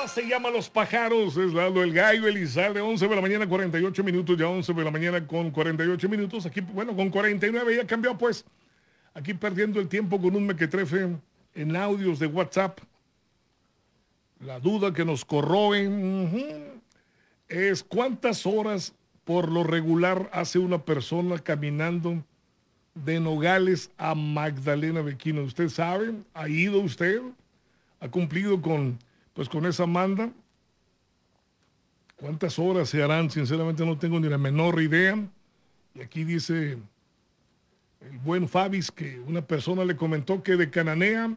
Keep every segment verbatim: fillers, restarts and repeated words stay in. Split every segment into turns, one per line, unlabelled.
se llama Los Pájaros, es Lalo el Gallo Elizalde, once de la mañana, cuarenta y ocho minutos, ya once de la mañana con cuarenta y ocho minutos, aquí, bueno, con cuarenta y nueve ya cambió, pues, aquí perdiendo el tiempo con un mequetrefe en audios de WhatsApp. La duda que nos corroe uh-huh, es cuántas horas por lo regular hace una persona caminando de Nogales a Magdalena Bequino. ¿Usted sabe? ¿Ha ido usted? ¿Ha cumplido con, pues, con esa manda? ¿Cuántas horas se harán? Sinceramente no tengo ni la menor idea. Y aquí dice el buen Fabis que una persona le comentó que de Cananea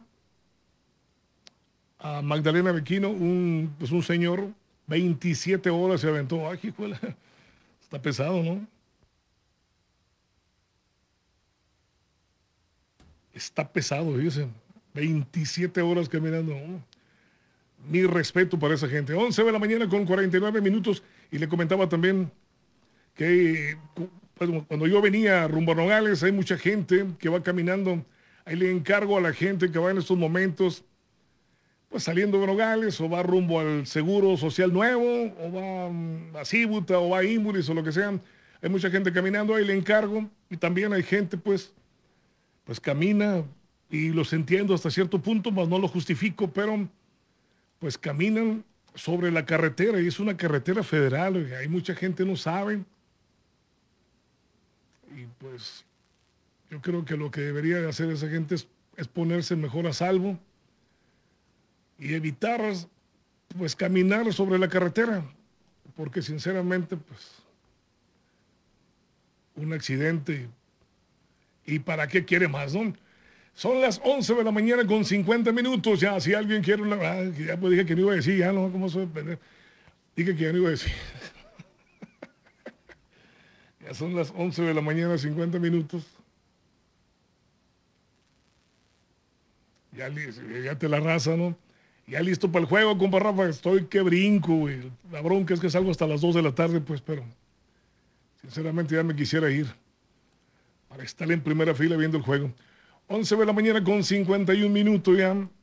a Magdalena Bequino, un, pues un señor, veintisiete horas se aventó. Ay, hijuela, está pesado, ¿no? Está pesado, dicen. veintisiete horas caminando. Mi respeto para esa gente. once de la mañana con cuarenta y nueve minutos. Y le comentaba también que pues, cuando yo venía rumbo a Nogales, hay mucha gente que va caminando. Ahí le encargo a la gente que va en estos momentos, pues saliendo de Nogales, o va rumbo al Seguro Social Nuevo, o va a Cibuta, o va a Imburis, o lo que sea. Hay mucha gente caminando, ahí le encargo. Y también hay gente, pues, pues camina, y los entiendo hasta cierto punto, mas no lo justifico, pero pues caminan sobre la carretera, y es una carretera federal, oiga, hay mucha gente no sabe, y pues yo creo que lo que debería de hacer esa gente es, es ponerse mejor a salvo y evitar, pues, caminar sobre la carretera, porque sinceramente, pues, un accidente, y para qué quiere más, ¿no? Son las once de la mañana con cincuenta minutos. Ya, si alguien quiere una. Ah, ya pues dije que no iba a decir, ya no, ¿cómo soy? Dije que ya no iba a decir. Ya son las once de la mañana, cincuenta minutos. Ya, ya te la raza, ¿no? Ya listo para el juego, compa Rafa. Estoy que brinco, güey. La bronca es que salgo hasta las dos de la tarde, pues, pero sinceramente ya me quisiera ir para estar en primera fila viendo el juego. once de la mañana con cincuenta y un minutos ya.